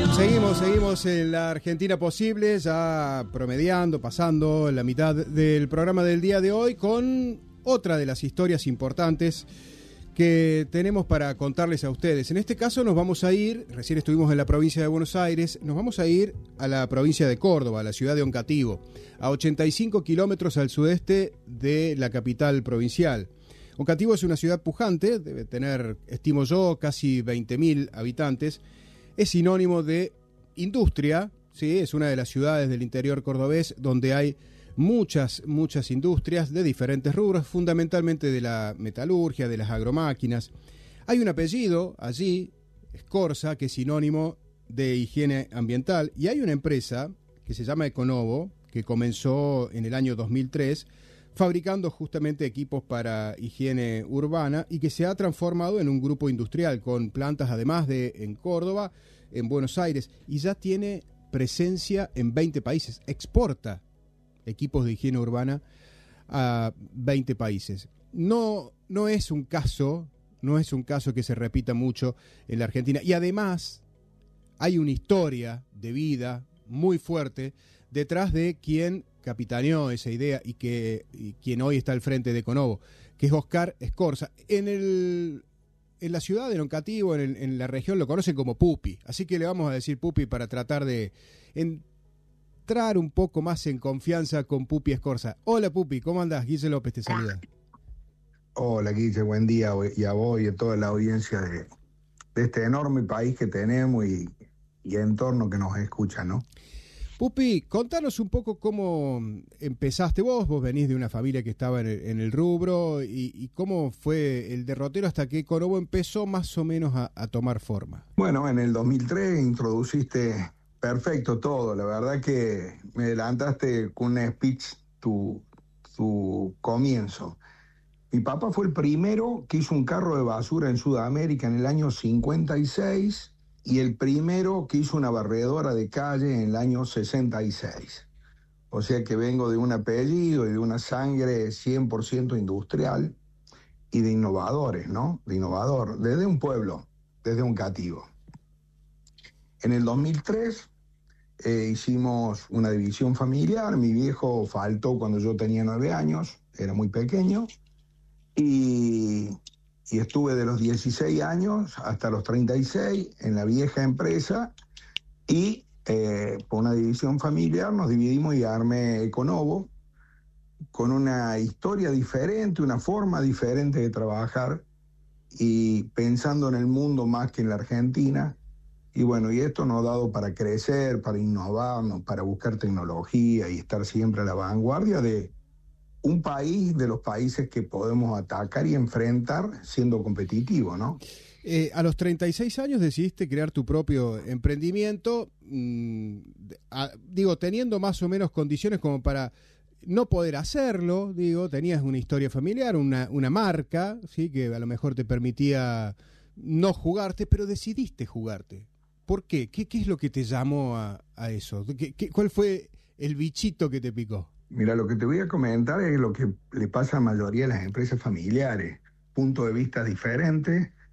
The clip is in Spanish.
Seguimos en la Argentina Posible, ya promediando, pasando la mitad del programa del día de hoy con otra de las historias importantes que tenemos para contarles a ustedes. En este caso nos vamos a ir, recién estuvimos en la provincia de Buenos Aires, nos vamos a ir a la provincia de Córdoba, a la ciudad de Oncativo, a 85 kilómetros al sudeste de la capital provincial. Oncativo es una ciudad pujante, debe tener, estimo yo, casi 20.000 habitantes. Es sinónimo de industria, ¿sí? Es una de las ciudades del interior cordobés donde hay muchas industrias de diferentes rubros, fundamentalmente de la metalurgia, de las agromáquinas. Hay un apellido allí, Scorza, que es sinónimo de higiene ambiental, y hay una empresa que se llama Econovo, que comenzó en el año 2003, fabricando justamente equipos para higiene urbana y que se ha transformado en un grupo industrial con plantas además de en Córdoba, en Buenos Aires, y ya tiene presencia en 20 países, exporta equipos de higiene urbana a 20 países. No es un caso que se repita mucho en la Argentina, y además hay una historia de vida muy fuerte detrás de quien capitaneó esa idea y quien hoy está al frente de Econovo, que es Oscar Scorza. En la ciudad de Oncativo, en la región, lo conocen como Pupi, así que le vamos a decir Pupi para tratar de entrar un poco más en confianza con Pupi Scorza. Hola Pupi, ¿cómo andás? Guille López te saluda. Hola Guille, buen día, y a vos y a toda la audiencia de este enorme país que tenemos y entorno que nos escucha, ¿no? Pupi, contanos un poco cómo empezaste vos venís de una familia que estaba en el rubro, y cómo fue el derrotero hasta que Econovo empezó más o menos a tomar forma. Bueno, en el 2003 introduciste perfecto todo, la verdad que me adelantaste con un speech tu comienzo. Mi papá fue el primero que hizo un carro de basura en Sudamérica en el año 56 y el primero que hizo una barredora de calle en el año 66. O sea que vengo de un apellido y de una sangre 100% industrial y de innovadores, ¿no? De innovador, desde un pueblo, desde Oncativo. En el 2003 hicimos una división familiar. Mi viejo faltó cuando yo tenía 9 años, era muy pequeño, y estuve de los 16 años hasta los 36 en la vieja empresa, y por una división familiar nos dividimos y armé Econovo con una historia diferente, una forma diferente de trabajar y pensando en el mundo más que en la Argentina. Y bueno, y esto nos ha dado para crecer, para innovarnos, para buscar tecnología y estar siempre a la vanguardia de un país, de los países que podemos atacar y enfrentar siendo competitivo, ¿no? A los 36 años decidiste crear tu propio emprendimiento, teniendo más o menos condiciones como para no poder hacerlo, tenías una historia familiar, una marca, ¿sí? Que a lo mejor te permitía no jugarte, pero decidiste jugarte. ¿Por qué? ¿Qué es lo que te llamó a eso? ¿Cuál fue el bichito que te picó? Mira, lo que te voy a comentar es lo que le pasa a la mayoría de las empresas familiares. Punto de vista diferente,